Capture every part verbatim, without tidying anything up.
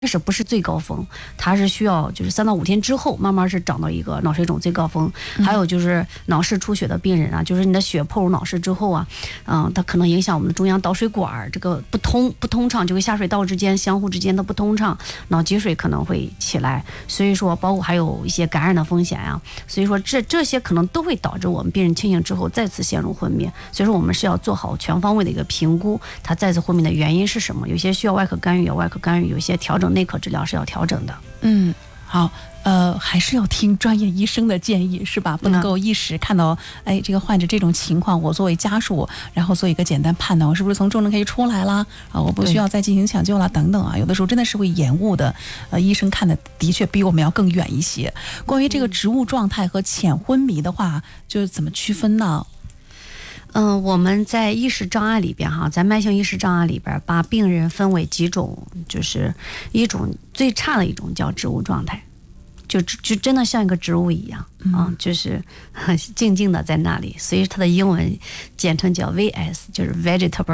开始不是最高峰，它是需要就是三到五天之后，慢慢是涨到一个脑水肿最高峰。还有就是脑室出血的病人啊，就是你的血破入脑室之后啊，嗯，它可能影响我们的中央导水管这个不通不通畅，就跟下水道之间相互之间的不通畅，脑积水可能会起来。所以说，包括还有一些感染的风险呀、啊，所以说这这些可能都会导致我们病人清醒之后再次陷入昏迷。所以说，我们是要做好全方位的一个评估，它再次昏迷的原因是什么？有些需要外科干预，有外科干预；有些调整内科治疗是要调整的。 嗯，好，呃，还是要听专业医生的建议，是吧？不能够一时看到，哎，这个患者这种情况，我作为家属，然后做一个简单判断，我是不是从重症可以出来啦？啊，我不需要再进行抢救啦，等等啊，有的时候真的是会延误的。呃，医生看的的确比我们要更远一些。关于这个植物状态和浅昏迷的话，就是怎么区分呢？ 嗯、呃，我们在意识障碍里边哈，在慢性意识障碍里边，把病人分为几种，就是一种最差的一种叫植物状态，就就真的像一个植物一样啊、嗯，就是静静的在那里，所以它的英文简称叫 V S， 就是 vegetable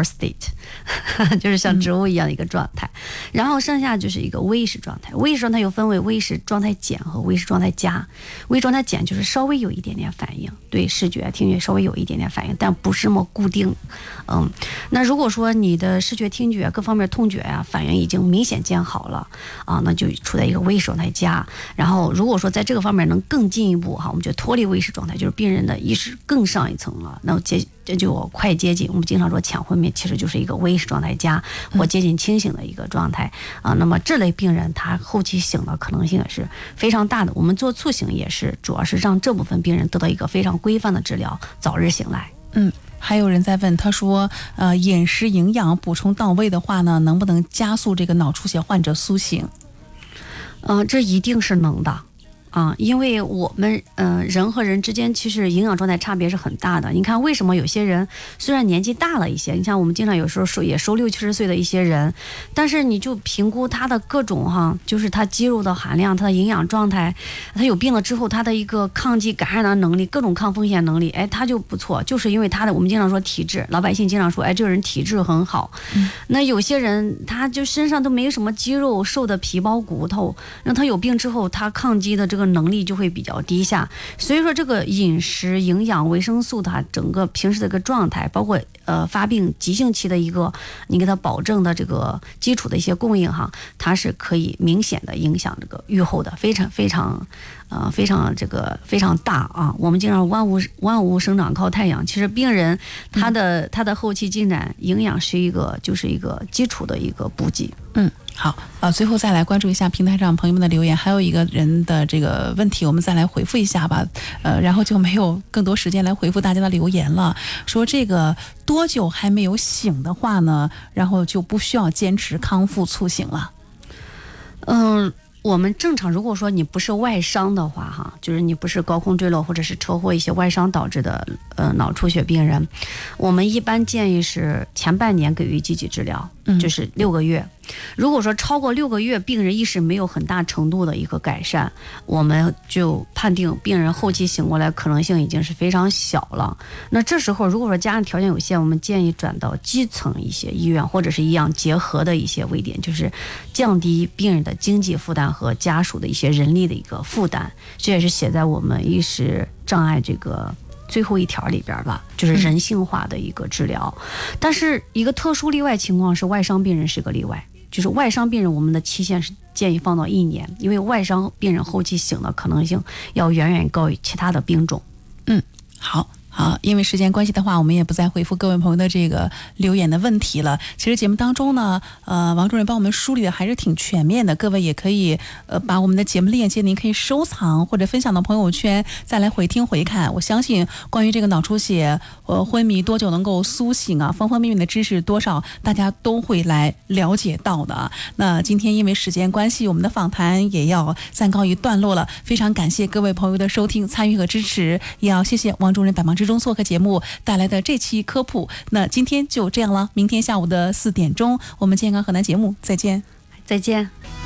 state， 就是像植物一样的一个状态。嗯、然后剩下就是一个微意识状态，微意识状态又分为微意识状态减和微意识状态加。微状态减就是稍微有一点点反应，对视觉、听觉稍微有一点点反应，但不是那么固定。嗯，那如果说你的视觉、听觉各方面痛觉呀、啊、反应已经明显见好了啊，那就处在一个微意识状态加。然后如果说在这个方面能更进一步哈，我们就脱离微意识状态，就是病人的意识更上一层了，那接这就快接近我们经常说浅昏迷，其实就是一个微意识状态加或接近清醒的一个状态啊。那么这类病人他后期醒的可能性也是非常大的。我们做促醒也是主要是让这部分病人得到一个非常规范的治疗，早日醒来。 嗯。还有人在问，他说，呃，饮食营养补充到位的话呢，能不能加速这个脑出血患者苏醒？ 嗯、呃，这一定是能的。啊，因为我们呃人和人之间其实营养状态差别是很大的。你看为什么有些人虽然年纪大了一些，你像我们经常有时候说也收六七十岁的一些人，但是你就评估他的各种哈，就是他肌肉的含量、他的营养状态，他有病了之后他的一个抗击感染的能力、各种抗风险能力，哎，他就不错。就是因为他的我们经常说体质，老百姓经常说，哎，这个人体质很好。嗯、那有些人他就身上都没什么肌肉，瘦的皮包骨头，让他有病之后，他抗击的这个能力就会比较低下。所以说这个饮食、营养、维生素，它整个平时的一个状态，包括呃发病急性期的一个你给他保证的这个基础的一些供应哈，它是可以明显的影响这个预后的，非常非常呃非常这个非常大啊。我们经常万物万物生长靠太阳，其实病人他的、嗯、他的后期进展，营养是一个就是一个基础的一个补给。 嗯。好，呃，最后再来关注一下平台上朋友们的留言，还有一个人的这个问题，我们再来回复一下吧，呃，然后就没有更多时间来回复大家的留言了。说这个多久还没有醒的话呢，然后就不需要坚持康复促醒了。 嗯。我们正常，如果说你不是外伤的话，哈，就是你不是高空坠落或者是车祸一些外伤导致的呃脑出血病人，我们一般建议是前半年给予积极治疗，就是六个月。如果说超过六个月，病人意识没有很大程度的一个改善，我们就判定病人后期醒过来可能性已经是非常小了。那这时候如果说家庭条件有限，我们建议转到基层一些医院或者是医养结合的一些位点，就是降低病人的经济负担和家属的一些人力的一个负担。这也是写在我们意识障碍这个最后一条里边吧，就是人性化的一个治疗。嗯、但是一个特殊例外情况是外伤病人是个例外，就是外伤病人我们的期限是建议放到一年，因为外伤病人后期醒的可能性要远远高于其他的病种。 嗯，好。好，因为时间关系的话，我们也不再回复各位朋友的这个留言的问题了。其实节目当中呢，呃，王主任帮我们梳理的还是挺全面的，各位也可以呃把我们的节目链接，您可以收藏或者分享到朋友圈，再来回听回看。我相信关于这个脑出血、呃昏迷多久能够苏醒啊，方方面面的知识多少大家都会来了解到的。那今天因为时间关系，我们的访谈也要暂告一段落了。非常感谢各位朋友的收听、参与和支持，也要谢谢王主任百忙之中做客节目带来的这期科普。那今天就这样了，明天下午的四点钟，我们健康河南节目再见， 再见。